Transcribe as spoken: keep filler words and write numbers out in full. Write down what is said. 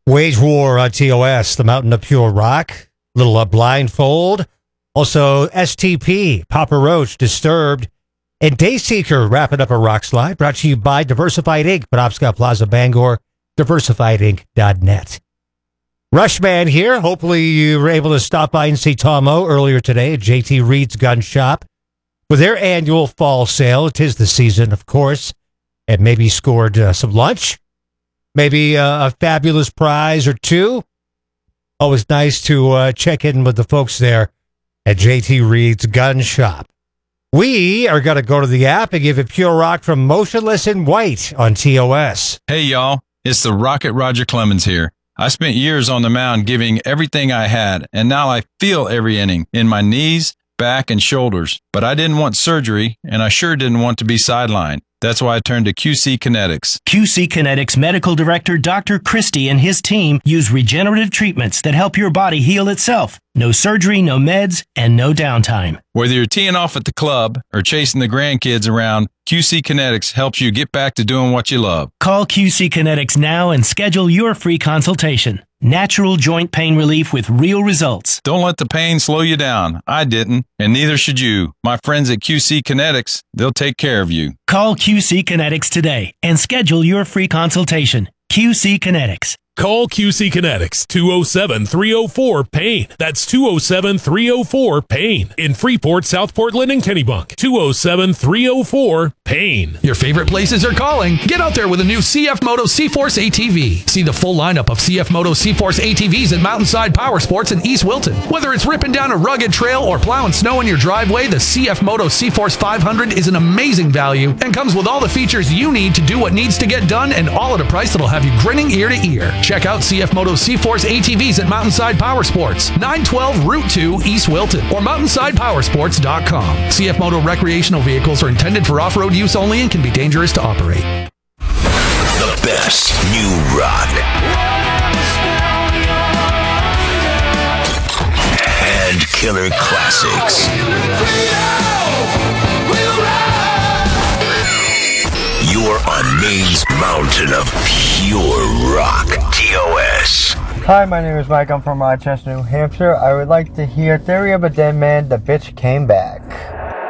Wage War on T O S, the Mountain of Pure Rock, little uh, Blindfold. Also, S T P, Papa Roach, Disturbed, and Dayseeker wrapping up a rock slide. Brought to you by Diversified Incorporated, Penobscot Plaza, Bangor, diversified inc dot net. Rushman here. Hopefully you were able to stop by and see Tomo earlier today at J T Reed's Gun Shop for their annual fall sale. It is the season, of course, and maybe scored uh, some lunch. Maybe uh, a fabulous prize or two. Always nice to uh, check in with the folks there at J T Reed's Gun Shop. We are going to go to the app and give it pure rock from Motionless in White on T O S. Hey, y'all. It's the Rocket Roger Clemens here. I spent years on the mound giving everything I had, and now I feel every inning in my knees, back, and shoulders. But I didn't want surgery, and I sure didn't want to be sidelined. That's why I turned to Q C Kinetics. Q C Kinetics Medical Director Doctor Christie and his team use regenerative treatments that help your body heal itself. No surgery, no meds, and no downtime. Whether you're teeing off at the club or chasing the grandkids around, Q C Kinetics helps you get back to doing what you love. Call Q C Kinetics now and schedule your free consultation. Natural joint pain relief with real results. Don't let the pain slow you down. I didn't, and neither should you. My friends at Q C Kinetics, they'll take care of you. Call Q C Kinetics today and schedule your free consultation. Q C Kinetics. Call Q C Kinetics, two oh seven, three oh four, PAIN. That's two oh seven, three oh four, PAIN. In Freeport, South Portland, and Kennebunk. two oh seven, three oh four, PAIN. Your favorite places are calling. Get out there with a new C F Moto C-Force A T V. See the full lineup of C F Moto C-Force A T Vs at Mountainside Power Sports in East Wilton. Whether it's ripping down a rugged trail or plowing snow in your driveway, the C F Moto C-Force five hundred is an amazing value and comes with all the features you need to do what needs to get done, and all at a price that'll have you grinning ear to ear. Check out C F Moto C-Force A T Vs at Mountainside Power Sports, nine twelve Route two, East Wilton, or mountainside power sports dot com. C F Moto recreational vehicles are intended for off-road use only and can be dangerous to operate. The best new rock and killer classics. You're on Maine's mountain of pure rock. T O S. Hi, my name is Mike. I'm from Rochester, New Hampshire. I would like to hear Theory of a Dead Man, The Bitch Came Back.